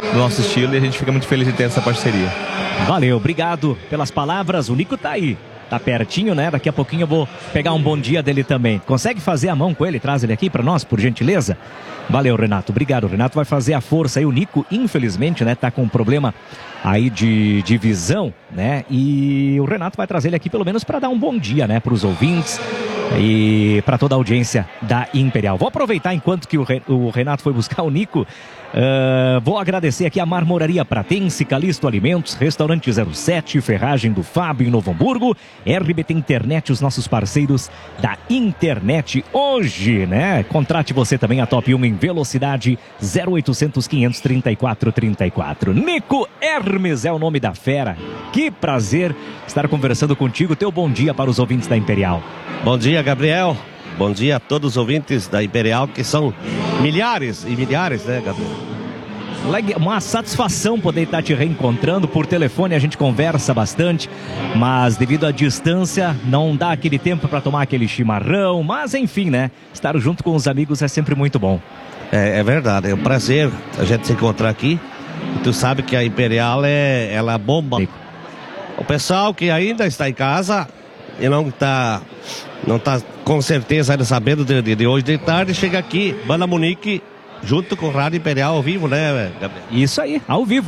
do nosso estilo e a gente fica muito feliz de ter essa parceria. Valeu, obrigado pelas palavras. O Nico tá aí, tá pertinho, né? Daqui a pouquinho eu vou pegar um bom dia dele também. Consegue fazer a mão com ele? Traz ele aqui pra nós, por gentileza. Valeu, Renato, obrigado. O Renato vai fazer a força aí. O Nico, infelizmente, né, tá com um problema aí de visão, né? E o Renato vai trazer ele aqui pelo menos para dar um bom dia, né, pros ouvintes e para toda a audiência da Imperial. Vou aproveitar enquanto que o Renato foi buscar o Nico. Vou agradecer aqui a Marmoraria Pratense, Calisto Alimentos, Restaurante 07, Ferragem do Fábio em Novo Hamburgo, RBT Internet, os nossos parceiros da internet hoje, né? Contrate você também a Top 1 em velocidade 0800 534 34. Nico Hermes é o nome da fera. Que prazer estar conversando contigo. Teu bom dia para os ouvintes da Imperial. Bom dia, Gabriel. Bom dia a todos os ouvintes da Imperial, que são milhares e milhares, né, Gabriel? Uma satisfação poder estar te reencontrando. Por telefone a gente conversa bastante, mas devido à distância não dá aquele tempo para tomar aquele chimarrão. Mas enfim, né? Estar junto com os amigos é sempre muito bom. É verdade, é um prazer a gente se encontrar aqui. E tu sabe que a Imperial ela bomba. O pessoal que ainda está em casa e não tá com certeza ainda sabendo de hoje de tarde, chega aqui, Banda Munique, junto com o Rádio Imperial ao vivo, né, Gabriel? Isso aí, ao vivo.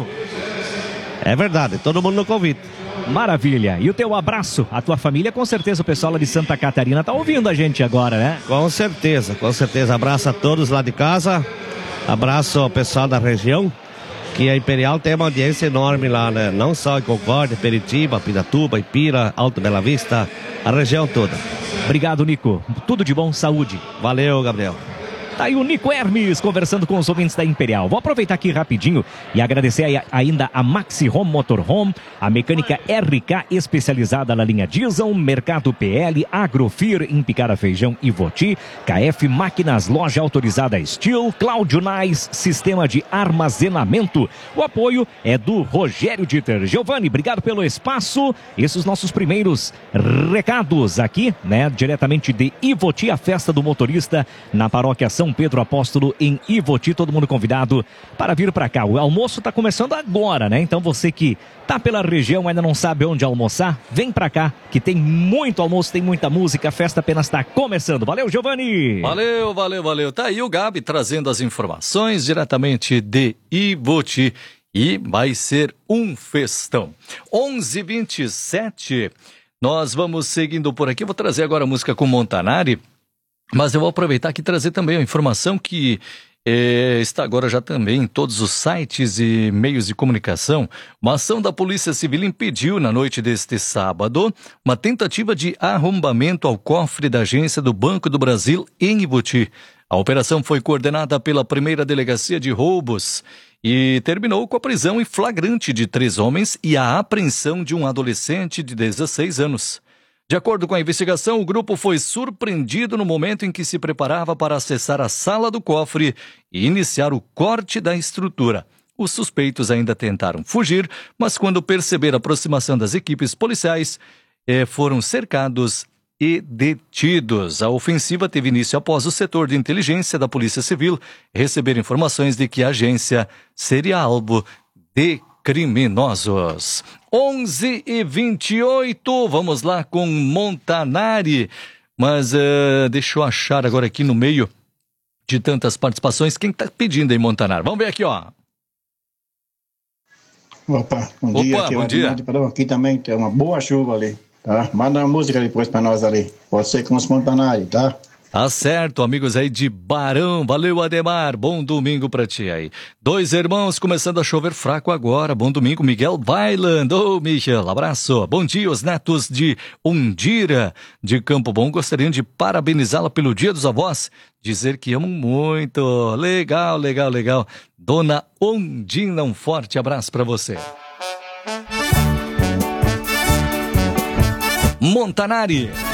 É verdade, todo mundo no convite. Maravilha. E o teu abraço, a tua família, com certeza o pessoal lá de Santa Catarina tá ouvindo a gente agora, né? Com certeza, com certeza. Abraço a todos lá de casa, abraço ao pessoal da região, que a Imperial tem uma audiência enorme lá, né? Não só em Concórdia, Peritiba, Piratuba, Ipira, Alto Bela Vista, a região toda. Obrigado, Nico. Tudo de bom, saúde. Valeu, Gabriel. Tá aí o Nico Hermes conversando com os ouvintes da Imperial. Vou aproveitar aqui rapidinho e agradecer ainda a Maxi Home Motorhome, a mecânica RK especializada na linha diesel, Mercado PL, Agrofir, em Picara Feijão e Voti, KF Máquinas, loja autorizada Steel, Cláudio Nais, sistema de armazenamento. O apoio é do Rogério Dieter. Giovanni, obrigado pelo espaço. Esses nossos primeiros recados aqui, né, diretamente de Ivoti, a festa do motorista na paróquia São Pedro Apóstolo em Ivoti, todo mundo convidado para vir para cá. O almoço está começando agora, né? Então você que tá pela região, ainda não sabe onde almoçar, vem para cá, que tem muito almoço, tem muita música, a festa apenas está começando. Valeu, Giovanni! Valeu. Tá aí o Gabi trazendo as informações diretamente de Ivoti e vai ser um festão. 11h27, nós vamos seguindo por aqui. Vou trazer agora a música com Montanari. Mas eu vou aproveitar aqui e trazer também a informação que está agora já também em todos os sites e meios de comunicação. Uma ação da Polícia Civil impediu na noite deste sábado uma tentativa de arrombamento ao cofre da agência do Banco do Brasil em Ivoti. A operação foi coordenada pela primeira delegacia de roubos e terminou com a prisão em flagrante de 3 homens e a apreensão de um adolescente de 16 anos. De acordo com a investigação, o grupo foi surpreendido no momento em que se preparava para acessar a sala do cofre e iniciar o corte da estrutura. Os suspeitos ainda tentaram fugir, mas quando perceberam a aproximação das equipes policiais, foram cercados e detidos. A ofensiva teve início após o setor de inteligência da Polícia Civil receber informações de que a agência seria alvo de criminosos. 11h28, vamos lá com Montanari. Mas deixa eu achar agora aqui no meio de tantas participações. Quem está pedindo aí, Montanari? Vamos ver aqui, ó. Opa, bom dia. Aqui também tem uma boa chuva ali, tá? Manda uma música depois para nós ali. Pode ser com os Montanari, tá? Tá certo, amigos aí de Barão. Valeu, Ademar. Bom domingo pra ti aí. 2 irmãos começando a chover fraco agora. Bom domingo, Miguel Bailand. Ô, Michel, abraço. Bom dia, os netos de Undira, de Campo Bom. Gostariam de parabenizá-la pelo Dia dos Avós. Dizer que amam muito. Legal. Dona Ondina, um forte abraço pra você. Montanari.